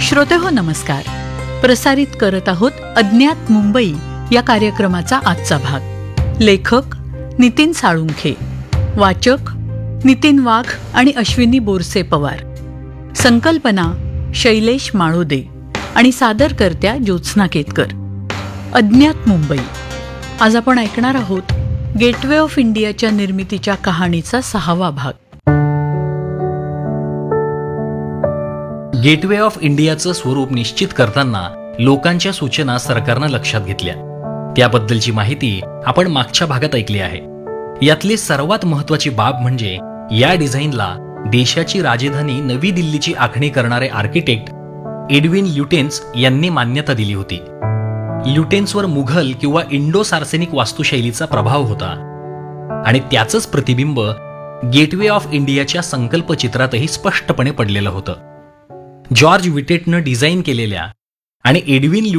श्रोतेहो नमस्कार. प्रसारित करत आहोत अज्ञात मुंबई या कार्यक्रमाचा आजचा भाग. लेखक नितीन साळुंखे, वाचक नितीन वाघ आणि अश्विनी बोरसे पवार, संकल्पना शैलेश माळोदे आणि सादरकर्त्या ज्योत्स्ना केतकर. अज्ञात मुंबई. आज आपण ऐकणार आहोत गेटवे ऑफ इंडियाच्या निर्मितीच्या कहाणीचा 6वा भाग. गेटवे ऑफ इंडियाचं स्वरूप निश्चित करताना लोकांच्या सूचना सरकारनं लक्षात घेतल्या. त्याबद्दलची माहिती आपण मागच्या भागात ऐकली आहे. यातली सर्वात महत्वाची बाब म्हणजे या डिझाईनला देशाची राजधानी नवी दिल्लीची आखणी करणारे आर्किटेक्ट एडविन ल्युटेन्स यांनी मान्यता दिली होती. ल्युटेन्सवर मुघल किंवा इंडो सार्सेनिक वास्तुशैलीचा प्रभाव होता आणि त्याचंच प्रतिबिंब गेटवे ऑफ इंडियाच्या संकल्पचित्रातही स्पष्टपणे पडलेलं होतं. जॉर्ज विटेटनं डिझाईन केलेल्या आणि एडविन